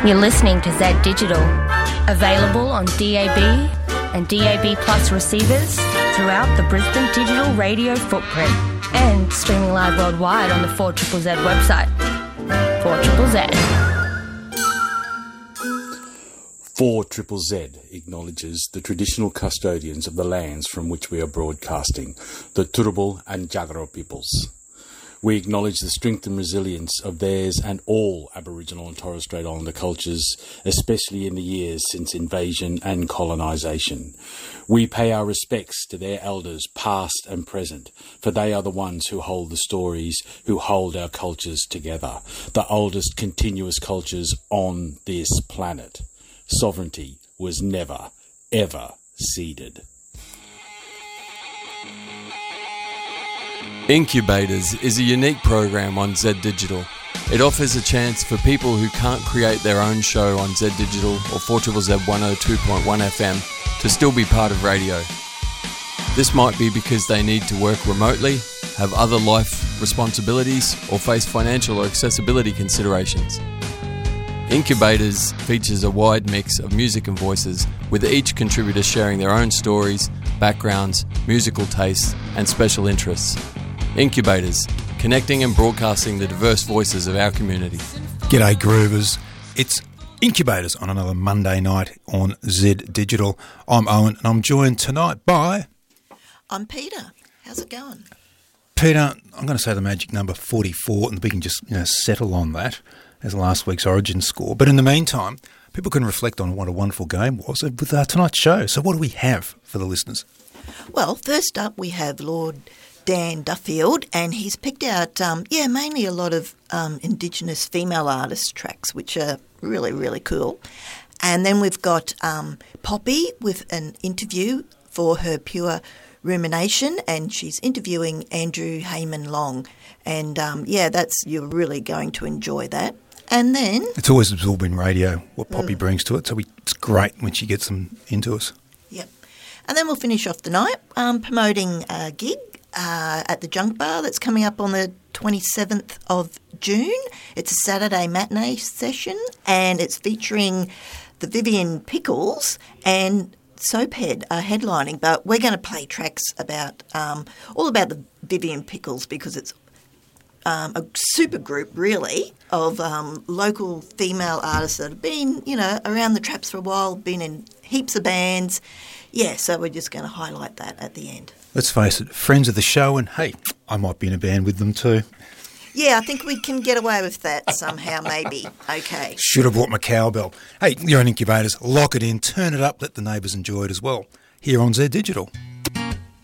You're listening to Z Digital, available on DAB and DAB Plus receivers throughout the Brisbane digital radio footprint and streaming live worldwide on the 4ZZZ website. 4ZZZ. 4ZZZ acknowledges the traditional custodians of the lands from which we are broadcasting, the Turrbal and Jagera peoples. We acknowledge the strength and resilience of theirs and all Aboriginal and Torres Strait Islander cultures, especially in the years since invasion and colonisation. We pay our respects to their elders, past and present, for they are the ones who hold the stories, who hold our cultures together, the oldest continuous cultures on this planet. Sovereignty was never, ever ceded. Incubators is a unique program on Z Digital. It offers a chance for people who can't create their own show on Z Digital or 4ZZZ 102.1 FM to still be part of radio. This might be because they need to work remotely, have other life responsibilities, or face financial or accessibility considerations. Incubators features a wide mix of music and voices, with each contributor sharing their own stories, backgrounds, musical tastes, and special interests. Incubators, connecting and broadcasting the diverse voices of our community. G'day Groovers, it's Incubators on another Monday night on Z Digital. I'm Owen and I'm joined tonight by... I'm Peter. How's it going? Peter, I'm going to say the magic number 44 and we can just settle on that as last week's Origin score. But in the meantime, people can reflect on what a wonderful game was with tonight's show. So what do we have for the listeners? Well, first up we have Lord Dan Duffield, and he's picked out, mainly a lot of Indigenous female artist tracks, which are really, really cool. And then we've got Poppy with an interview for her Pure Rumination, and she's interviewing Andrew Heyman Long. And, you're really going to enjoy that. And then... It's always absorbing radio, what Poppy brings to it, so it's great when she gets them into us. Yep. And then we'll finish off the night promoting a gig at the Junk Bar that's coming up on the 27th of June. It's a Saturday matinee session and it's featuring the Vivian Pickles and Soaphead are headlining, but we're going to play tracks about all about the Vivian Pickles because it's a super group really of local female artists that have been, around the traps for a while, been in heaps of bands. Yeah, so we're just going to highlight that at the end. Let's face it, friends of the show, and hey, I might be in a band with them too. Yeah, I think we can get away with that somehow, maybe. Okay. Should have brought my cowbell. Hey, you're on Incubators. Lock it in, turn it up, let the neighbours enjoy it as well. Here on Z Digital.